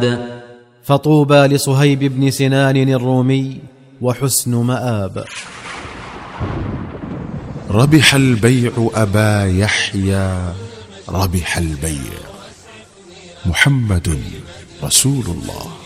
فطوبى لصهيب بن سنان الرومي وحسن مآب. ربح البيع أبا يحيى، ربح البيع. محمد رسول الله.